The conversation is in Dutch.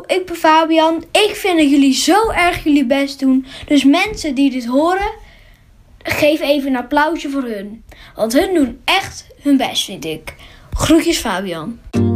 ik ben Fabian. Ik vind dat jullie zo erg jullie best doen. Dus mensen die dit horen, geef even een applausje voor hun. Want hun doen echt hun best, vind ik. Groetjes Fabian.